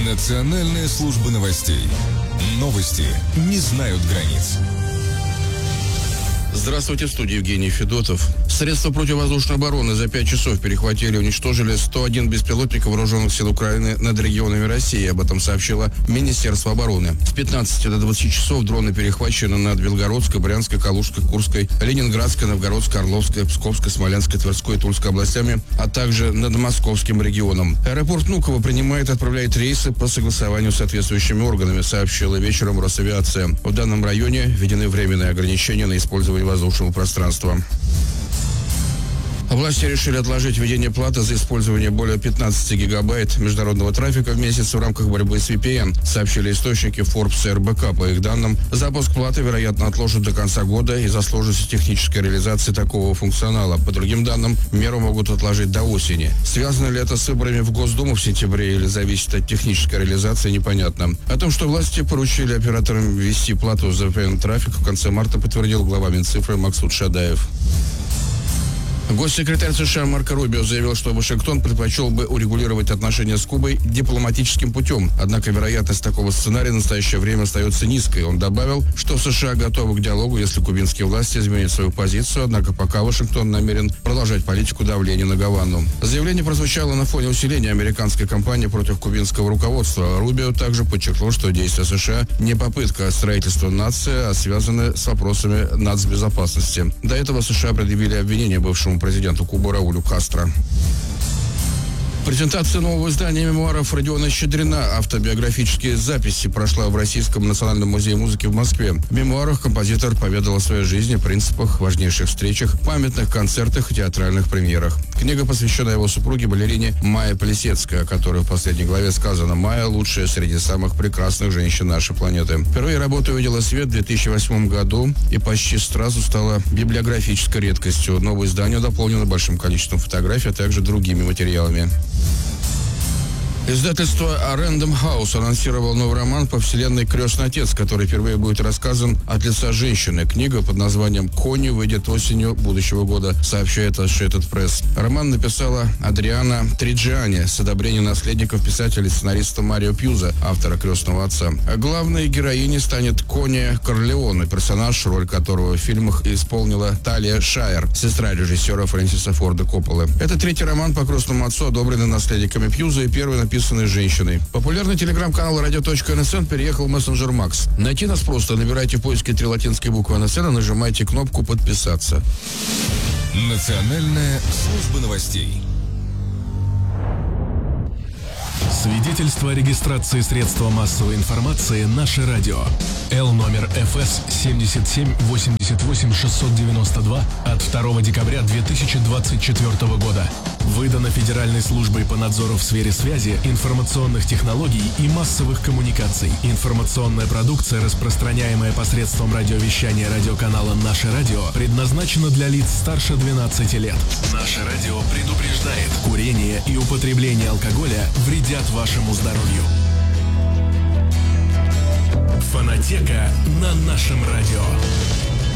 Национальная служба новостей. Новости не знают границ. Здравствуйте, в студии Евгений Федотов. Средства противовоздушной обороны за 5 часов перехватили и уничтожили 101 беспилотник вооруженных сил Украины над регионами России. Об этом сообщило Министерство обороны. С 15 до 20 часов дроны перехвачены над Белгородской, Брянской, Калужской, Курской, Ленинградской, Новгородской, Орловской, Псковской, Смоленской, Тверской и Тульской областями, а также над Московским регионом. Аэропорт Внуково принимает и отправляет рейсы по согласованию с соответствующими органами, сообщила вечером Росавиация. В данном районе введены временные ограничения на использование воздушного пространства. Власти решили отложить введение платы за использование более 15 гигабайт международного трафика в месяц в рамках борьбы с VPN, сообщили источники Forbes и РБК. По их данным, запуск платы, вероятно, отложат до конца года из-за сложности технической реализации такого функционала. По другим данным, меру могут отложить до осени. Связано ли это с выборами в Госдуму в сентябре или зависит от технической реализации, непонятно. О том, что власти поручили операторам ввести плату за VPN-трафик, в конце марта подтвердил глава Минцифры Максут Шадаев. Госсекретарь США Марко Рубио заявил, что Вашингтон предпочел бы урегулировать отношения с Кубой дипломатическим путем. Однако вероятность такого сценария в настоящее время остается низкой. Он добавил, что США готовы к диалогу, если кубинские власти изменят свою позицию, однако пока Вашингтон намерен продолжать политику давления на Гавану. Заявление прозвучало на фоне усиления американской кампании против кубинского руководства. Рубио также подчеркнул, что действия США не попытка строительства нации, а связаны с вопросами нацбезопасности. До этого США предъявили обвинение бывшему президенту Кубы Раулю Кастро. Презентация нового издания мемуаров Родиона Щедрина «Автобиографические записи» прошла в Российском национальном музее музыки в Москве. В мемуарах композитор поведал о своей жизни, принципах, важнейших встречах, памятных концертах и театральных премьерах. Книга посвящена его супруге, балерине Майе Плесецкой, о которой в последней главе сказано: «Майя – лучшая среди самых прекрасных женщин нашей планеты». Впервые работа увидела свет в 2008 году и почти сразу стала библиографической редкостью. Новое издание дополнено большим количеством фотографий, а также другими материалами. Издательство Random House анонсировало новый роман по вселенной «Крестный отец», который впервые будет рассказан от лица женщины. Книга под названием «Кони» выйдет осенью будущего года, сообщает Associated Press. Роман написала Адриана Триджиани с одобрения наследников писателя и сценариста Марио Пьюза, автора «Крестного отца». Главной героиней станет Кони Корлеоне, персонаж, роль которого в фильмах исполнила Талия Шайер, сестра режиссера Фрэнсиса Форда Копполы. Это третий роман по «Крестному отцу», одобренный наследниками Пьюза, и первый написанной женщиной. Популярный телеграм-канал radio.nsn переехал в мессенджер Макс. Найти нас просто: набирайте в поиске 3 латинские буквы НСН и нажимайте кнопку «Подписаться». Национальная служба новостей. Свидетельство о регистрации средства массовой информации «Наше радио». Л номер ФС 7788692 от 2 декабря 2024 года. Выдано Федеральной службой по надзору в сфере связи, информационных технологий и массовых коммуникаций. Информационная продукция, распространяемая посредством радиовещания радиоканала «Наше радио», предназначена для лиц старше 12 лет. «Наше радио» предупреждает: курение и употребление алкоголя вредят вашему здоровью. Фонотека на нашем радио.